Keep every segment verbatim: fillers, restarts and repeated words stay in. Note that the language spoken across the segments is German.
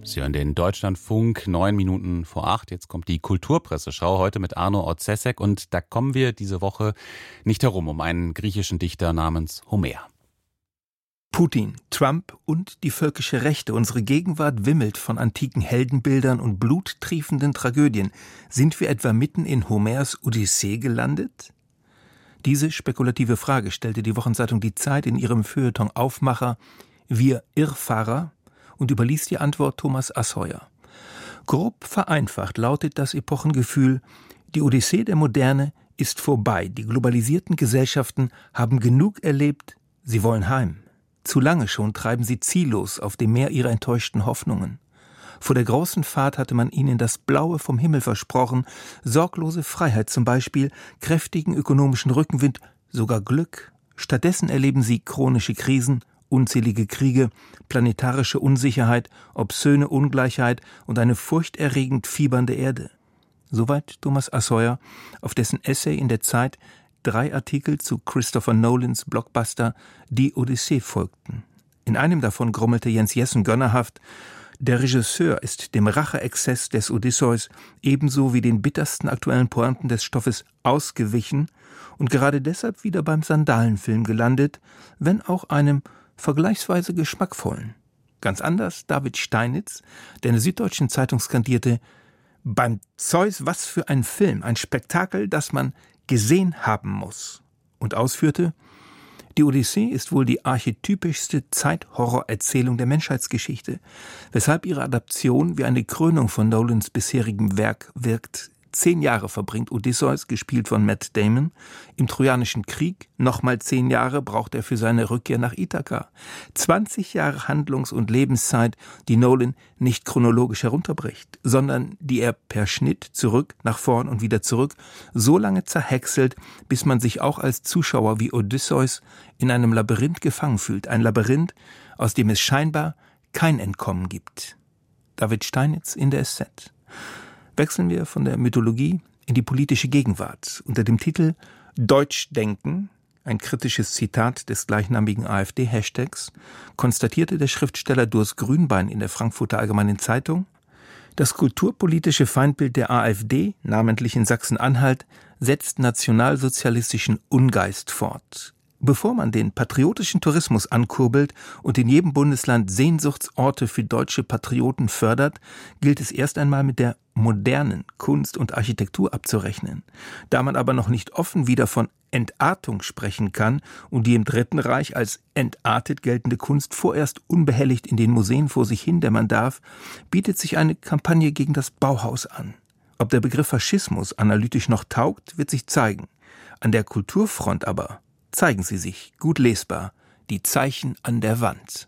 Sie hören den Deutschlandfunk, neun Minuten vor acht. Jetzt kommt die Kulturpresseschau, heute mit Arno Otzesek. Und da kommen wir diese Woche nicht herum um einen griechischen Dichter namens Homer. Putin, Trump und die völkische Rechte. Unsere Gegenwart wimmelt von antiken Heldenbildern und bluttriefenden Tragödien. Sind wir etwa mitten in Homers Odyssee gelandet? Diese spekulative Frage stellte die Wochenzeitung Die Zeit in ihrem Feuilleton Aufmacher Wir Irrfahrer und überließ die Antwort Thomas Assheuer. Grob vereinfacht lautet das Epochengefühl: Die Odyssee der Moderne ist vorbei. Die globalisierten Gesellschaften haben genug erlebt, sie wollen heim. Zu lange schon treiben sie ziellos auf dem Meer ihrer enttäuschten Hoffnungen. Vor der großen Fahrt hatte man ihnen das Blaue vom Himmel versprochen, sorglose Freiheit zum Beispiel, kräftigen ökonomischen Rückenwind, sogar Glück. Stattdessen erleben sie chronische Krisen, unzählige Kriege, planetarische Unsicherheit, obszöne Ungleichheit und eine furchterregend fiebernde Erde. Soweit Thomas Assheuer, auf dessen Essay in der Zeit drei Artikel zu Christopher Nolans Blockbuster Die Odyssee folgten. In einem davon grummelte Jens Jessen gönnerhaft: Der Regisseur ist dem Racheexzess des Odysseus ebenso wie den bittersten aktuellen Pointen des Stoffes ausgewichen und gerade deshalb wieder beim Sandalenfilm gelandet, wenn auch einem vergleichsweise geschmackvollen. Ganz anders David Steinitz, der in der Süddeutschen Zeitung skandierte: Beim Zeus, was für ein Film, ein Spektakel, das man gesehen haben muss. Und ausführte: Die Odyssee ist wohl die archetypischste Zeithorrorerzählung der Menschheitsgeschichte, weshalb ihre Adaption wie eine Krönung von Nolans bisherigem Werk wirkt. Zehn Jahre verbringt Odysseus, gespielt von Matt Damon, im Trojanischen Krieg. Nochmal zehn Jahre braucht er für seine Rückkehr nach Ithaka. zwanzig Jahre Handlungs- und Lebenszeit, die Nolan nicht chronologisch herunterbricht, sondern die er per Schnitt zurück, nach vorn und wieder zurück so lange zerhäckselt, bis man sich auch als Zuschauer wie Odysseus in einem Labyrinth gefangen fühlt. Ein Labyrinth, aus dem es scheinbar kein Entkommen gibt. David Steinitz in der S Z. Wechseln wir von der Mythologie in die politische Gegenwart. Unter dem Titel Deutschdenken, ein kritisches Zitat des gleichnamigen AfD-Hashtags, konstatierte der Schriftsteller Durs Grünbein in der Frankfurter Allgemeinen Zeitung: Das kulturpolitische Feindbild der AfD, namentlich in Sachsen-Anhalt, setzt nationalsozialistischen Ungeist fort. Bevor man den patriotischen Tourismus ankurbelt und in jedem Bundesland Sehnsuchtsorte für deutsche Patrioten fördert, gilt es erst einmal mit der modernen Kunst und Architektur abzurechnen. Da man aber noch nicht offen wieder von Entartung sprechen kann und die im Dritten Reich als entartet geltende Kunst vorerst unbehelligt in den Museen vor sich hin dämmern darf, bietet sich eine Kampagne gegen das Bauhaus an. Ob der Begriff Faschismus analytisch noch taugt, wird sich zeigen. An der Kulturfront aber zeigen sie sich, gut lesbar, die Zeichen an der Wand.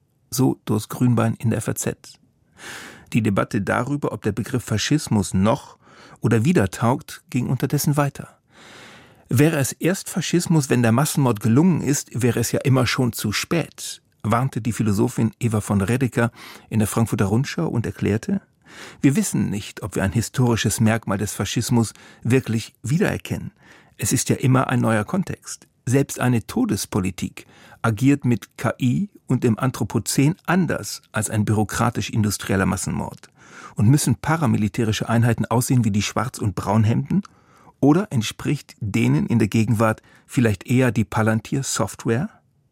So Durs Grünbein in der F A Z. Die Debatte darüber, ob der Begriff Faschismus noch oder wieder taugt, ging unterdessen weiter. Wäre es erst Faschismus, wenn der Massenmord gelungen ist, wäre es ja immer schon zu spät, warnte die Philosophin Eva von Redeker in der Frankfurter Rundschau und erklärte: Wir wissen nicht, ob wir ein historisches Merkmal des Faschismus wirklich wiedererkennen. Es ist ja immer ein neuer Kontext. Selbst eine Todespolitik agiert mit K I und im Anthropozän anders als ein bürokratisch-industrieller Massenmord. Und müssen paramilitärische Einheiten aussehen wie die Schwarz- und Braunhemden? Oder entspricht denen in der Gegenwart vielleicht eher die Palantir-Software?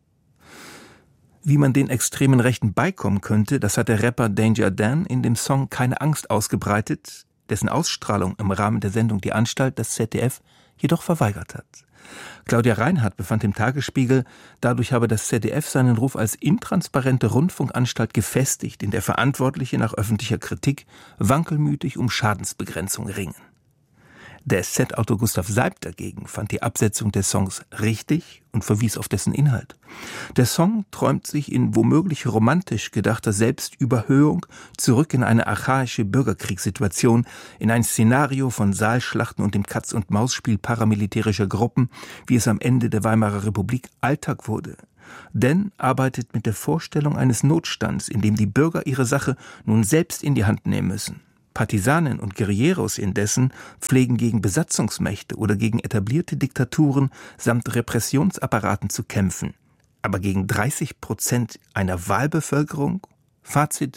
Wie man den extremen Rechten beikommen könnte, das hat der Rapper Danger Dan in dem Song Keine Angst ausgebreitet, dessen Ausstrahlung im Rahmen der Sendung Die Anstalt das Z D F jedoch verweigert hat. Claudia Reinhardt befand im Tagesspiegel, dadurch habe das Z D F seinen Ruf als intransparente Rundfunkanstalt gefestigt, in der Verantwortliche nach öffentlicher Kritik wankelmütig um Schadensbegrenzung ringen. Der S Z-Autor Gustav Seibt dagegen fand die Absetzung des Songs richtig und verwies auf dessen Inhalt. Der Song träumt sich in womöglich romantisch gedachter Selbstüberhöhung zurück in eine archaische Bürgerkriegssituation, in ein Szenario von Saalschlachten und dem Katz-und-Maus-Spiel paramilitärischer Gruppen, wie es am Ende der Weimarer Republik Alltag wurde. Denn arbeitet mit der Vorstellung eines Notstands, in dem die Bürger ihre Sache nun selbst in die Hand nehmen müssen. Partisanen und Guerilleros indessen pflegen gegen Besatzungsmächte oder gegen etablierte Diktaturen samt Repressionsapparaten zu kämpfen. Aber gegen dreißig Prozent einer Wahlbevölkerung? Fazit: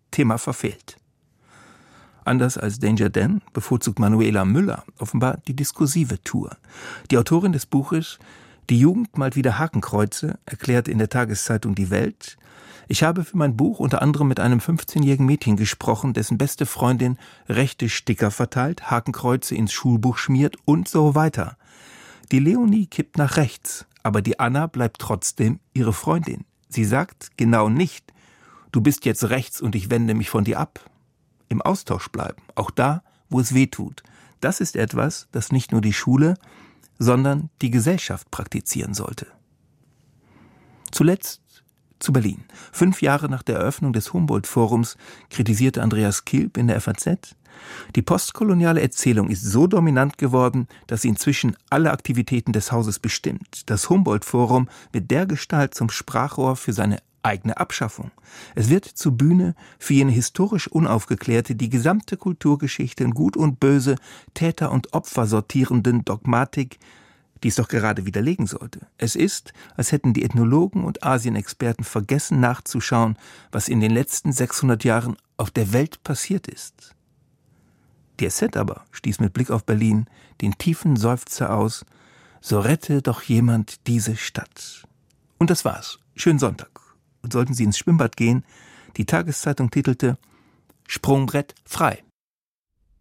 Thema verfehlt. Anders als Danger Dan bevorzugt Manuela Müller offenbar die diskursive Tour. Die Autorin des Buches »Die Jugend malt wieder Hakenkreuze« erklärt in der Tageszeitung Die Welt: Ich habe für mein Buch unter anderem mit einem fünfzehnjährigen Mädchen gesprochen, dessen beste Freundin rechte Sticker verteilt, Hakenkreuze ins Schulbuch schmiert und so weiter. Die Leonie kippt nach rechts, aber die Anna bleibt trotzdem ihre Freundin. Sie sagt genau nicht: Du bist jetzt rechts und ich wende mich von dir ab. Im Austausch bleiben, auch da, wo es weh tut. Das ist etwas, das nicht nur die Schule, sondern die Gesellschaft praktizieren sollte. Zuletzt zu Berlin. Fünf Jahre nach der Eröffnung des Humboldt-Forums kritisierte Andreas Kilb in der F A Z: Die postkoloniale Erzählung ist so dominant geworden, dass sie inzwischen alle Aktivitäten des Hauses bestimmt. Das Humboldt-Forum wird dergestalt zum Sprachrohr für seine eigene Abschaffung. Es wird zur Bühne für jene historisch Unaufgeklärte, die gesamte Kulturgeschichte in Gut und Böse, Täter und Opfer sortierenden Dogmatik, die es doch gerade widerlegen sollte. Es ist, als hätten die Ethnologen und Asienexperten vergessen nachzuschauen, was in den letzten sechshundert Jahren auf der Welt passiert ist. Die S Z aber stieß mit Blick auf Berlin den tiefen Seufzer aus: So rette doch jemand diese Stadt. Und das war's. Schönen Sonntag. Und sollten Sie ins Schwimmbad gehen, die Tageszeitung titelte: Sprungbrett frei.